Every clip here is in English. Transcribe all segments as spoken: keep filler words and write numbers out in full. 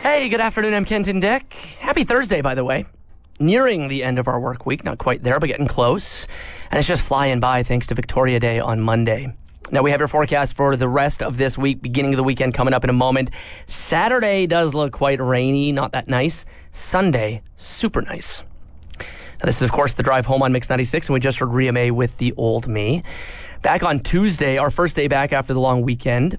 Hey, good afternoon. I'm Kenton Dick. Happy Thursday, by the way. Nearing the end of our work week. Not quite there, but getting close. And it's just flying by thanks to Victoria Day on Monday. Now, we have your forecast for the rest of this week, beginning of the weekend coming up in a moment. Saturday does look quite rainy, not that nice. Sunday, super nice. Now, this is, of course, the drive home on Mix ninety-six, and we just heard Rhea May with The Old Me. Back on Tuesday, our first day back after the long weekend,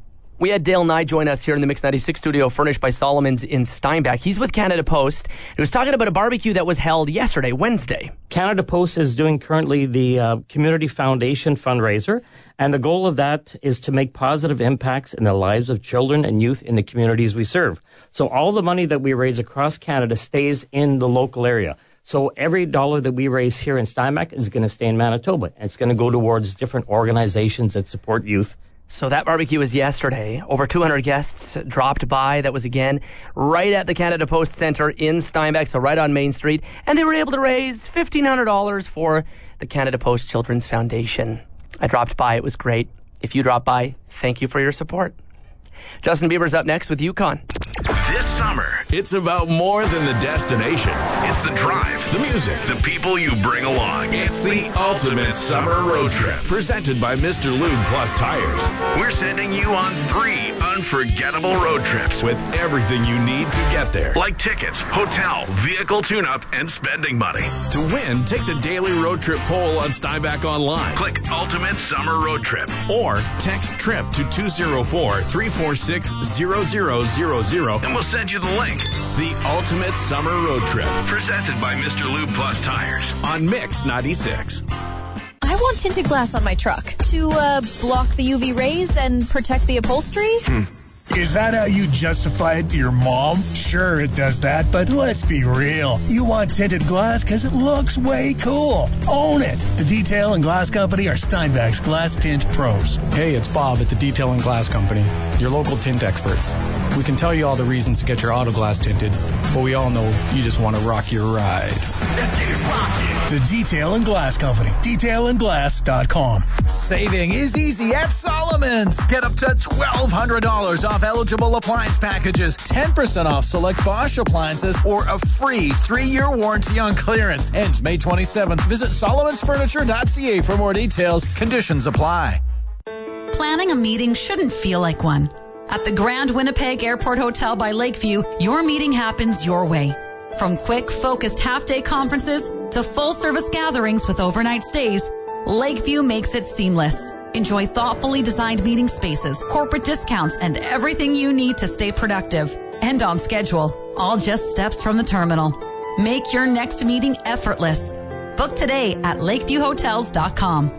we had Dale Nye join us here in the Mix ninety-six studio, furnished by Solomon's in Steinbach. He's with Canada Post. He was talking about a barbecue that was held yesterday, Wednesday. Canada Post is doing currently the uh, Community Foundation fundraiser, and the goal of that is to make positive impacts in the lives of children and youth in the communities we serve. So all the money that we raise across Canada stays in the local area. So every dollar that we raise here in Steinbach is going to stay in Manitoba. It's going to go towards different organizations that support youth. So that barbecue was yesterday. Over two hundred guests dropped by. That was, again, right at the Canada Post Centre in Steinbach, so right on Main Street. And they were able to raise fifteen hundred dollars for the Canada Post Children's Foundation. I dropped by. It was great. If you dropped by, thank you for your support. Justin Bieber's up next with Yukon. This summer, it's about more than the destination. It's the drive, the music, the people you bring along. It's the ultimate summer road trip. Presented by Mister Lube Plus Tires. We're sending you on three unforgettable road trips with everything you need to get there. Like tickets, hotel, vehicle tune-up, and spending money. To win, take the daily road trip poll on Steinbach Online. Click Ultimate Summer Road Trip. Or text TRIP to two zero four, three four six, zero zero zero zero and we'll send you the link. The Ultimate Summer Road Trip. Presented by Mister Lube Plus Tires on Mix ninety-six. I want tinted glass on my truck to uh, block the U V rays and protect the upholstery. Hmm. Is that how you justify it to your mom? Sure, it does that, but let's be real. You want tinted glass because it looks way cool. Own it. The Detail and Glass Company are Steinbach's glass tint pros. Hey, it's Bob at the Detail and Glass Company, your local tint experts. We can tell you all the reasons to get your auto glass tinted, but we all know you just want to rock your ride. Let's get it rocking. The Detail and Glass Company. detail and glass dot com. Saving is easy at Solomon's. Get up to twelve hundred dollars off eligible appliance packages, ten percent off select Bosch appliances, or a free three-year warranty on clearance. Ends May twenty-seventh. Visit solomons furniture dot c a for more details. Conditions apply. Planning a meeting shouldn't feel like one. At the Grand Winnipeg Airport Hotel by Lakeview, your meeting happens your way. From quick, focused half-day conferences to full-service gatherings with overnight stays, Lakeview makes it seamless. Enjoy thoughtfully designed meeting spaces, corporate discounts, and everything you need to stay productive and on schedule, all just steps from the terminal. Make your next meeting effortless. Book today at lakeview hotels dot com.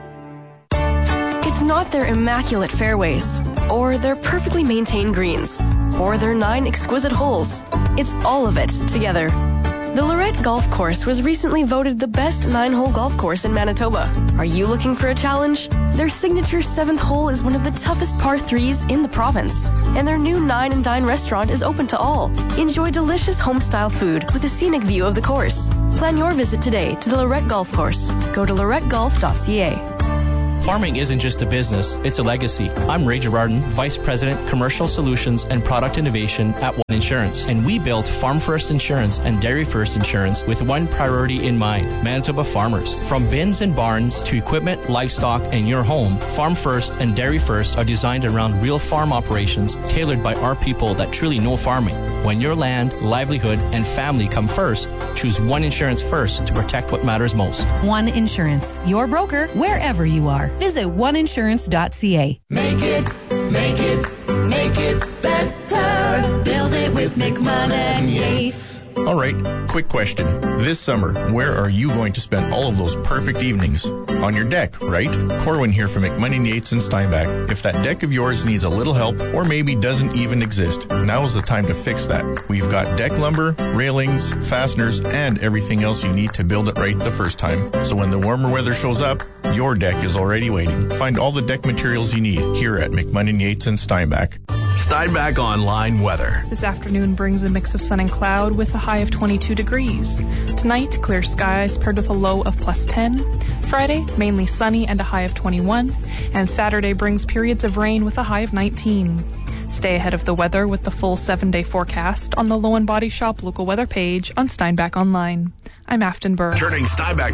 It's not their immaculate fairways, or their perfectly maintained greens, or their nine exquisite holes. It's all of it together. The Lorette Golf Course was recently voted the best nine-hole golf course in Manitoba. Are you looking for a challenge? Their signature seventh hole is one of the toughest par threes in the province. And their new Nine and Dine restaurant is open to all. Enjoy delicious home-style food with a scenic view of the course. Plan your visit today to the Lorette Golf Course. Go to lorette golf dot c a. Farming isn't just a business, it's a legacy. I'm Ray Girardin, Vice President, Commercial Solutions and Product Innovation at One Insurance. And we built Farm First Insurance and Dairy First Insurance with one priority in mind, Manitoba farmers. From bins and barns to equipment, livestock, and your home, Farm First and Dairy First are designed around real farm operations tailored by our people that truly know farming. When your land, livelihood, and family come first, choose One Insurance first to protect what matters most. One Insurance, your broker wherever you are. Visit one insurance dot c a. Make it, make it, make it better. Build it with McMahon and Yates. All right, quick question. This summer, where are you going to spend all of those perfect evenings? On your deck, right? Corwin here from McMahon and Yates in Steinbach. If that deck of yours needs a little help or maybe doesn't even exist, now is the time to fix that. We've got deck lumber, railings, fasteners, and everything else you need to build it right the first time. So when the warmer weather shows up, your deck is already waiting. Find all the deck materials you need here at McMahon and Yates in Steinbach. Steinbach Online weather. This afternoon brings a mix of sun and cloud with a high of twenty-two degrees. Tonight, clear skies paired with a low of plus ten. Friday, mainly sunny and a high of twenty-one. And Saturday brings periods of rain with a high of nineteen. Stay ahead of the weather with the full seven-day forecast on the Low and Body Shop local weather page on Steinbach Online. I'm Afton Burr. Turning Steinbach